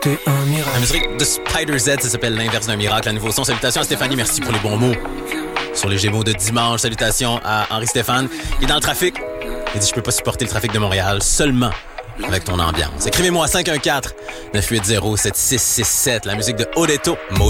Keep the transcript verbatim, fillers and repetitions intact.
T'es un miracle. La musique de Spider Z, ça s'appelle L'inverse d'un miracle. Un nouveau son. Salutations à Stéphanie, merci pour les bons mots. Sur les Gémeaux de dimanche, salutations à Henri Stéphane. Il est dans le trafic. Il dit, je peux pas supporter le trafic de Montréal seulement avec ton ambiance. Écrivez-moi cinq un quatre, neuf huit zéro, sept six six sept. La musique de Odetto, Mo